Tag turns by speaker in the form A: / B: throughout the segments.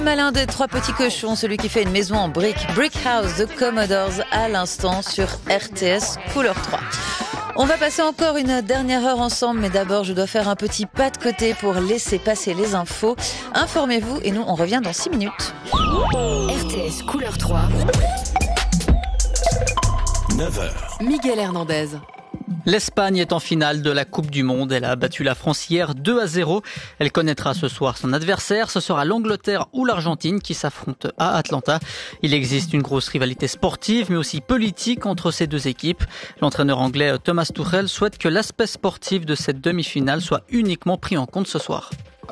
A: Malin des trois petits cochons, celui qui fait une maison en briques, Brick House de Commodores à l'instant sur RTS Couleur 3. On va passer encore une dernière heure ensemble, mais d'abord je dois faire un petit pas de côté pour laisser passer les infos. Informez-vous et nous on revient dans 6 minutes.
B: RTS Couleur 3.
C: 9h.
B: Miguel Hernandez.
D: L'Espagne est en finale de la Coupe du Monde. Elle a battu la France hier 2-0. Elle connaîtra ce soir son adversaire. Ce sera l'Angleterre ou l'Argentine qui s'affrontent à Atlanta. Il existe une grosse rivalité sportive, mais aussi politique entre ces deux équipes. L'entraîneur anglais Thomas Tuchel souhaite que l'aspect sportif de cette demi-finale soit uniquement pris en compte ce soir.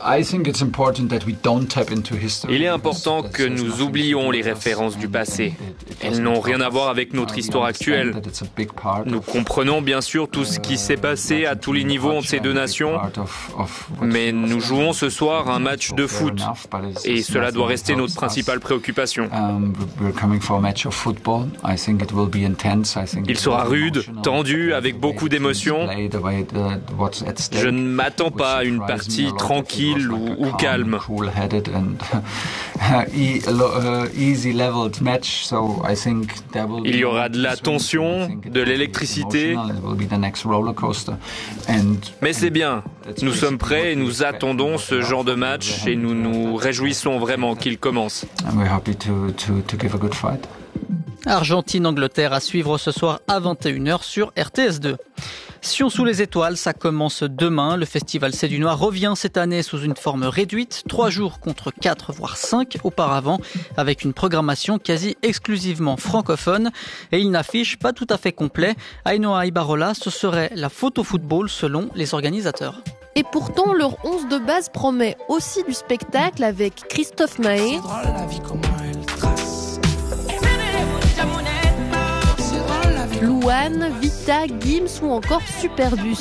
E: Il est important que nous oublions les références du passé. Elles n'ont rien à voir avec notre histoire actuelle. Nous comprenons bien sûr tout ce qui s'est passé à tous les niveaux entre ces deux nations, mais nous jouons ce soir un match de foot et cela doit rester notre principale préoccupation. Il sera rude, tendu, avec beaucoup d'émotions. Je ne m'attends pas à une partie tranquille ou calme. Il y aura de la tension, de l'électricité. Mais c'est bien. Nous sommes prêts et nous attendons ce genre de match et nous nous réjouissons vraiment qu'il commence.
D: Argentine-Angleterre à suivre ce soir à 21h sur RTS2. Sion sous les étoiles, ça commence demain. Le festival C'est du Noir revient cette année sous une forme réduite, 3 jours contre 4 voire 5 auparavant, avec une programmation quasi exclusivement francophone. Et il n'affiche pas tout à fait complet. Ainhoa Ibarola, ce serait la photo football selon les organisateurs.
F: Et pourtant, leur 11 de base promet aussi du spectacle avec Christophe Maé, Louane, Vita, Gims ou encore Superbus.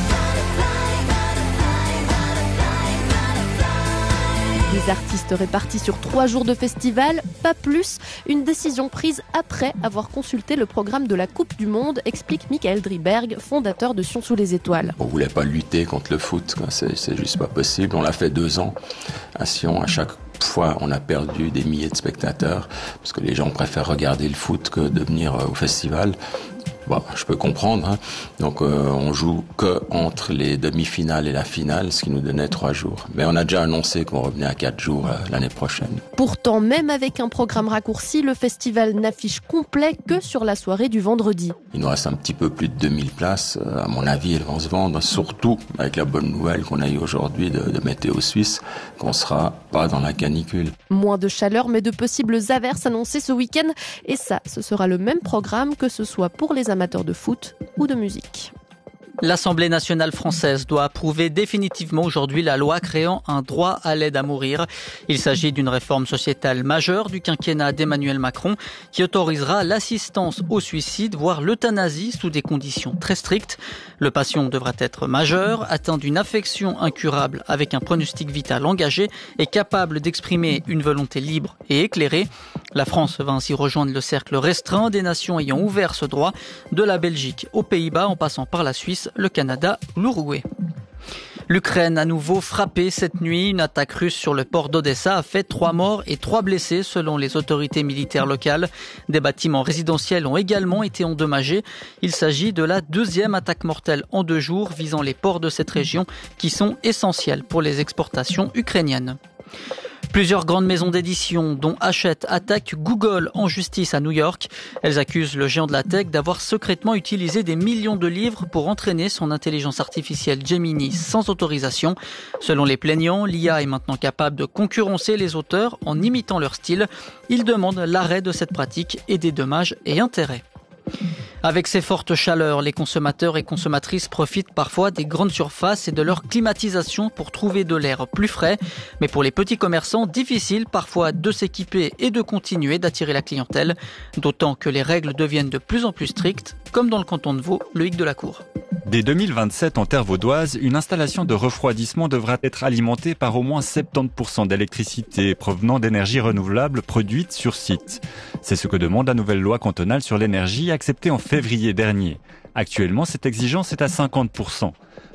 F: Des artistes répartis sur 3 jours de festival, pas plus. Une décision prise après avoir consulté le programme de la Coupe du Monde, explique Michael Driberg, fondateur de Sion sous les étoiles.
G: On voulait pas lutter contre le foot, c'est juste pas possible. On l'a fait 2 ans à Sion. À chaque fois, on a perdu des milliers de spectateurs parce que les gens préfèrent regarder le foot que de venir au festival. Bon, je peux comprendre, hein. Donc on joue que entre les demi-finales et la finale, ce qui nous donnait 3 jours. Mais on a déjà annoncé qu'on revenait à 4 jours l'année prochaine.
F: Pourtant, même avec un programme raccourci, le festival n'affiche complet que sur la soirée du vendredi.
G: Il nous reste un petit peu plus de 2000 places. À mon avis, elles vont se vendre, surtout avec la bonne nouvelle qu'on a eue aujourd'hui de Météo Suisse, qu'on sera pas dans la canicule.
F: Moins de chaleur, mais de possibles averses annoncées ce week-end. Et ça, ce sera le même programme que ce soit pour les amateurs de foot ou de musique.
D: L'Assemblée nationale française doit approuver définitivement aujourd'hui la loi créant un droit à l'aide à mourir. Il s'agit d'une réforme sociétale majeure du quinquennat d'Emmanuel Macron qui autorisera l'assistance au suicide, voire l'euthanasie sous des conditions très strictes. Le patient devra être majeur, atteint d'une affection incurable avec un pronostic vital engagé et capable d'exprimer une volonté libre et éclairée. La France va ainsi rejoindre le cercle restreint des nations ayant ouvert ce droit, de la Belgique aux Pays-Bas en passant par la Suisse, le Canada, l'Uruguay. L'Ukraine à nouveau frappée cette nuit. Une attaque russe sur le port d'Odessa a fait 3 morts et 3 blessés selon les autorités militaires locales. Des bâtiments résidentiels ont également été endommagés. Il s'agit de la 2e attaque mortelle en 2 jours visant les ports de cette région qui sont essentiels pour les exportations ukrainiennes. Plusieurs grandes maisons d'édition, dont Hachette, attaquent Google en justice à New York. Elles accusent le géant de la tech d'avoir secrètement utilisé des millions de livres pour entraîner son intelligence artificielle Gemini sans autorisation. Selon les plaignants, l'IA est maintenant capable de concurrencer les auteurs en imitant leur style. Ils demandent l'arrêt de cette pratique et des dommages et intérêts. Avec ces fortes chaleurs, les consommateurs et consommatrices profitent parfois des grandes surfaces et de leur climatisation pour trouver de l'air plus frais. Mais pour les petits commerçants, difficile parfois de s'équiper et de continuer d'attirer la clientèle. D'autant que les règles deviennent de plus en plus strictes, comme dans le canton de Vaud, Loïc Delacour.
C: Dès 2027, en terre vaudoise, une installation de refroidissement devra être alimentée par au moins 70% d'électricité provenant d'énergie renouvelable produite sur site. C'est ce que demande la nouvelle loi cantonale sur l'énergie acceptée en février dernier. Actuellement, cette exigence est à 50%.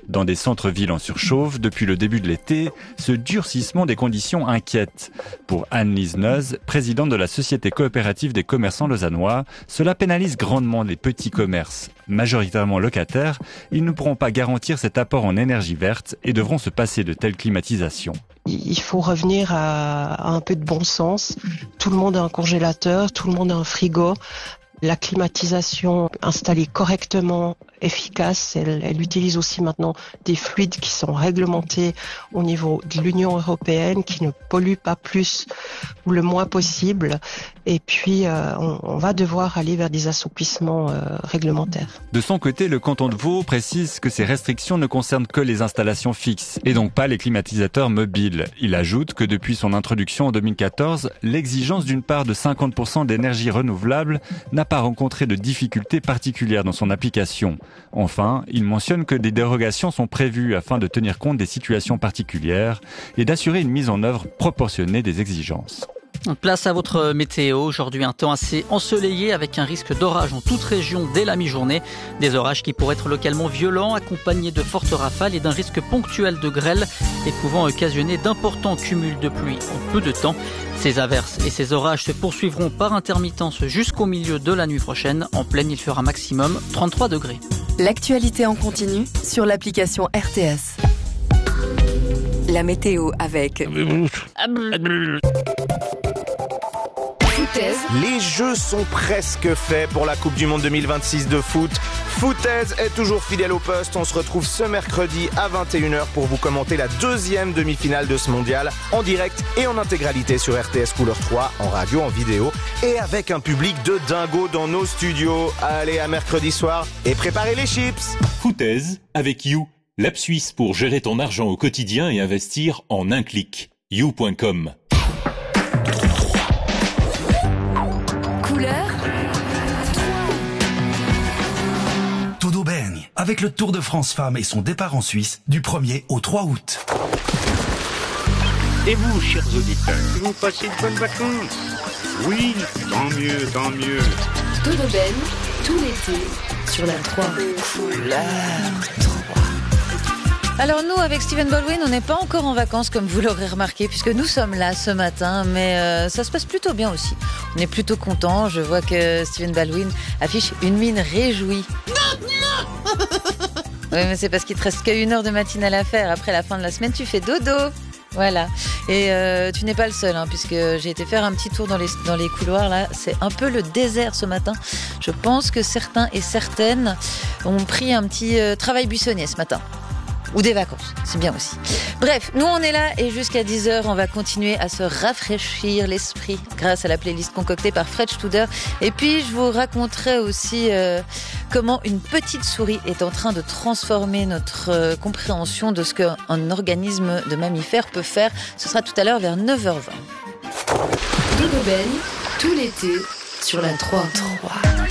C: Dans des centres-villes en surchauffe, depuis le début de l'été, ce durcissement des conditions inquiète. Pour Anne-Lise Neuz, présidente de la Société coopérative des commerçants lausannois, cela pénalise grandement les petits commerces. Majoritairement locataires, ils ne pourront pas garantir cet apport en énergie verte et devront se passer de telles climatisations.
H: Il faut revenir à un peu de bon sens. Tout le monde a un congélateur, tout le monde a un frigo. La climatisation installée correctement, efficace, elle utilise aussi maintenant des fluides qui sont réglementés au niveau de l'Union européenne, qui ne polluent pas plus ou le moins possible. Et puis, on va devoir aller vers des assouplissements réglementaires.
C: De son côté, le canton de Vaud précise que ces restrictions ne concernent que les installations fixes et donc pas les climatisateurs mobiles. Il ajoute que depuis son introduction en 2014, l'exigence d'une part de 50% d'énergie renouvelable n'a pas rencontré de difficultés particulières dans son application. Enfin, il mentionne que des dérogations sont prévues afin de tenir compte des situations particulières et d'assurer une mise en œuvre proportionnée des exigences.
D: Place à votre météo. Aujourd'hui, un temps assez ensoleillé avec un risque d'orage en toute région dès la mi-journée. Des orages qui pourraient être localement violents, accompagnés de fortes rafales et d'un risque ponctuel de grêle et pouvant occasionner d'importants cumuls de pluie en peu de temps. Ces averses et ces orages se poursuivront par intermittence jusqu'au milieu de la nuit prochaine. En pleine, il fera maximum 33 degrés.
B: L'actualité en continu sur l'application RTS. La météo avec...
I: Les jeux sont presque faits pour la Coupe du Monde 2026 de foot. Foutaise est toujours fidèle au poste. On se retrouve ce mercredi à 21h pour vous commenter la deuxième demi-finale de ce mondial en direct et en intégralité sur RTS Couleur 3, en radio, en vidéo et avec un public de dingo dans nos studios. Allez, à mercredi soir et préparez les chips.
J: Foutaise avec You, l'app suisse pour gérer ton argent au quotidien et investir en un clic. You.com.
K: Todo bene, avec le Tour de France Femmes et son départ en Suisse du 1er au 3 août.
L: Et vous, chers auditeurs, vous passez de bonnes vacances? Oui, tant mieux, tant mieux.
B: Todo bene, tout l'été, sur la 3.
A: Alors nous, avec Stephen Baldwin, on n'est pas encore en vacances, comme vous l'aurez remarqué, puisque nous sommes là ce matin, mais ça se passe plutôt bien aussi. On est plutôt contents. Je vois que Stephen Baldwin affiche une mine réjouie. Oui, mais c'est parce qu'il te reste qu'une heure de matinale à faire. Après la fin de la semaine, tu fais dodo. Voilà. Et tu n'es pas le seul, puisque j'ai été faire un petit tour dans les couloirs. Là, c'est un peu le désert ce matin. Je pense que certains et certaines ont pris un petit travail buissonnier ce matin. Ou des vacances, c'est bien aussi. Bref, nous on est là et jusqu'à 10h, on va continuer à se rafraîchir l'esprit grâce à la playlist concoctée par Fred Studer. Et puis je vous raconterai aussi comment une petite souris est en train de transformer notre compréhension de ce qu'un organisme de mammifère peut faire. Ce sera tout à l'heure vers 9h20.
B: Todo bene, tout l'été, sur la 3.